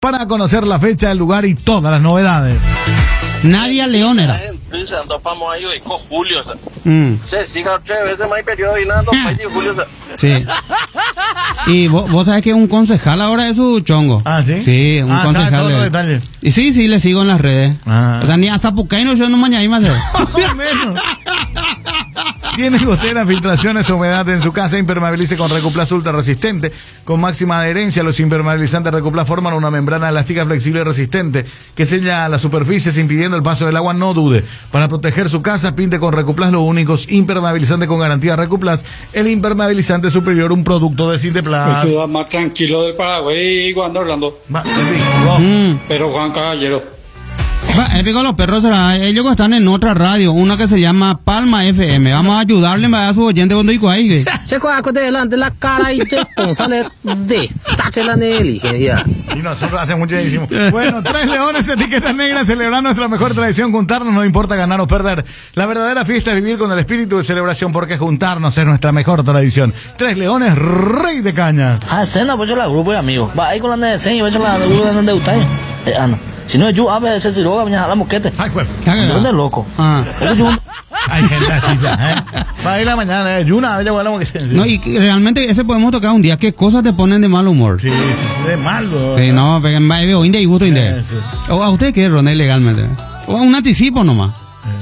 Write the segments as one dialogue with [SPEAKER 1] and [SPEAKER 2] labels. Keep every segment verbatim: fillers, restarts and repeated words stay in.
[SPEAKER 1] para conocer la fecha, el lugar y todas las novedades.
[SPEAKER 2] Nadia León era.
[SPEAKER 3] Julio,
[SPEAKER 2] Mm.
[SPEAKER 3] se siga tres veces más periodo y nada, Julio.
[SPEAKER 2] Sí. Y vos, vos sabés que un concejal ahora es su chongo.
[SPEAKER 1] Ah, ¿sí?
[SPEAKER 2] Sí, un
[SPEAKER 1] ah,
[SPEAKER 2] concejal.
[SPEAKER 1] ¿sabes todos los detalles?
[SPEAKER 2] Y sí, sí, le sigo en las redes.
[SPEAKER 1] Ah.
[SPEAKER 2] O sea, ni a Zapucaino yo no me añadí más.
[SPEAKER 1] Menos. Tiene goteras, filtraciones, humedad en su casa, impermeabilice con Recuplas Ultra resistente, con máxima adherencia. Los impermeabilizantes Recuplas forman una membrana elástica flexible y resistente que sella las superficies impidiendo el paso del agua. No dude. Para proteger su casa, pinte con Recuplas los únicos impermeabilizantes con garantía Recuplas, el impermeabilizante superior, un producto de Sinteplas.
[SPEAKER 4] La ciudad más tranquilo del Paraguay, cuando Orlando.
[SPEAKER 1] Va, Enrique,
[SPEAKER 2] Mm.
[SPEAKER 4] Pero Juan Caballero.
[SPEAKER 2] Va, épico, los perros será, ellos están en otra radio, una que se llama Palma F M. Vamos a ayudarle a su oyente cuando digo ahí.
[SPEAKER 5] Se cuaco delante la cara y te sale de la negligencia.
[SPEAKER 1] Y nosotros hace mucho decimos, bueno, Tres Leones, etiquetas negras, celebrar nuestra mejor tradición, juntarnos, no importa ganar o perder. La verdadera fiesta es vivir con el espíritu de celebración, porque juntarnos es nuestra mejor tradición. Tres Leones, rey de caña.
[SPEAKER 6] Ah, cena, pues yo la grupo de amigos. Va ahí con la de cena y voy a la grupo de donde usted. Eh, ah, no. Si no, yo a veces si luego venía a la moquete.
[SPEAKER 1] Ay, pues.
[SPEAKER 6] ¿Dónde loco?
[SPEAKER 2] Ah.
[SPEAKER 1] Hay gente así ya, ¿eh? Va a ir la mañana, ¿eh? Yuna, ella hablamos que
[SPEAKER 2] No, y realmente ese podemos tocar un día. ¿Qué cosas te ponen de mal humor?
[SPEAKER 1] Sí, de malo.
[SPEAKER 2] Sí, no, pero en veo India y gusto India.
[SPEAKER 1] Sí, sí.
[SPEAKER 2] ¿O a usted qué, Ronel, legalmente? ¿O un anticipo nomás?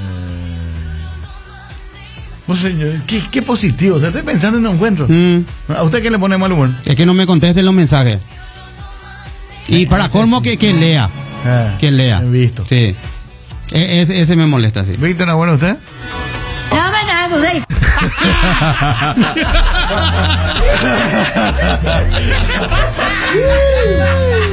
[SPEAKER 1] No sé, yo, ¿qué, qué positivo. O sea, estoy pensando en un encuentro.
[SPEAKER 2] Mm.
[SPEAKER 1] ¿A usted qué le pone mal humor?
[SPEAKER 2] Es que no me contesten los mensajes. Y para colmo que, que lea.
[SPEAKER 1] Ah,
[SPEAKER 2] Que lea.
[SPEAKER 1] he visto.
[SPEAKER 2] Sí. E- ese, ese me molesta, sí.
[SPEAKER 1] ¿Víctor, bueno usted?
[SPEAKER 7] No, mañana, no sé.